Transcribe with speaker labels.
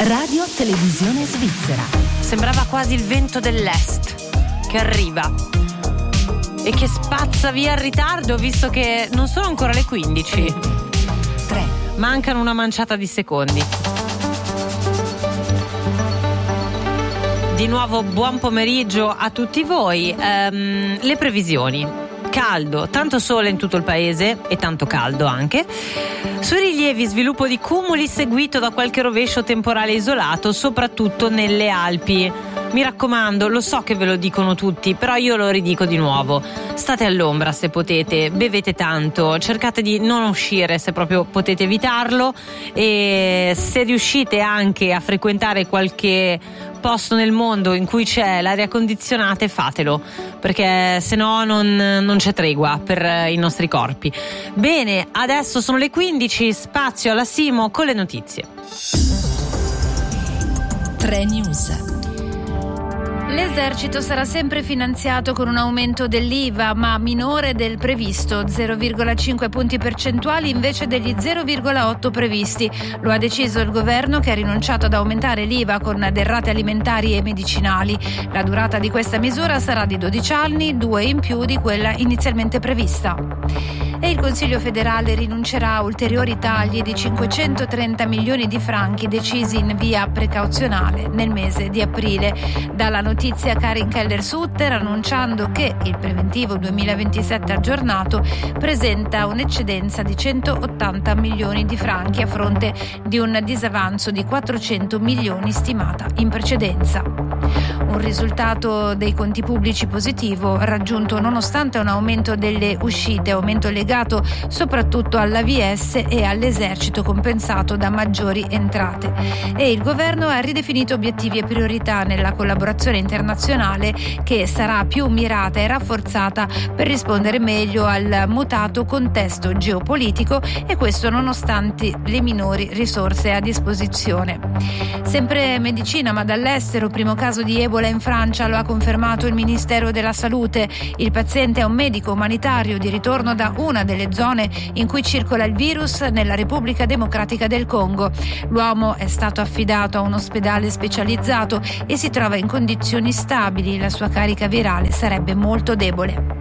Speaker 1: Radio Televisione Svizzera.
Speaker 2: Sembrava quasi il vento dell'est che arriva e che spazza via il ritardo, visto che non sono ancora le 15.
Speaker 1: 3.
Speaker 2: Mancano una manciata di secondi. Di nuovo buon pomeriggio a tutti voi. Le previsioni. Caldo, tanto sole in tutto il paese e tanto caldo anche. Sui rilievi sviluppo di cumuli seguito da qualche rovescio temporale isolato, soprattutto nelle Alpi. Mi raccomando, lo so che ve lo dicono tutti, però io lo ridico di nuovo. State all'ombra se potete, bevete tanto, cercate di non uscire se proprio potete evitarlo, e se riuscite anche a frequentare qualche posto nel mondo in cui c'è l'aria condizionata, fatelo, perché se no non c'è tregua per i nostri corpi. Bene, adesso sono le 15, spazio alla Simo con le notizie.
Speaker 1: 3 News.
Speaker 3: L'esercito sarà sempre finanziato con un aumento dell'IVA, ma minore del previsto, 0,5 punti percentuali invece degli 0,8 previsti. Lo ha deciso il governo, che ha rinunciato ad aumentare l'IVA con derrate alimentari e medicinali. La durata di questa misura sarà di 12 anni, 2 in più di quella inizialmente prevista. E il Consiglio federale rinuncerà a ulteriori tagli di 530 milioni di franchi decisi in via precauzionale nel mese di aprile. Dalla notizia Karin Keller-Sutter, annunciando che il preventivo 2027 aggiornato presenta un'eccedenza di 180 milioni di franchi a fronte di un disavanzo di 400 milioni stimata in precedenza. Un risultato dei conti pubblici positivo raggiunto nonostante un aumento delle uscite, aumento legato soprattutto all'AVS e all'esercito, compensato da maggiori entrate. E il governo ha ridefinito obiettivi e priorità nella collaborazione internazionale, che sarà più mirata e rafforzata per rispondere meglio al mutato contesto geopolitico, e questo nonostante le minori risorse a disposizione. Sempre medicina, ma dall'estero, primo caso di Ebola in Francia, lo ha confermato il Ministero della Salute. Il paziente è un medico umanitario di ritorno da una delle zone in cui circola il virus nella Repubblica Democratica del Congo. L'uomo è stato affidato a un ospedale specializzato e si trova in condizioni stabili. La sua carica virale sarebbe molto debole.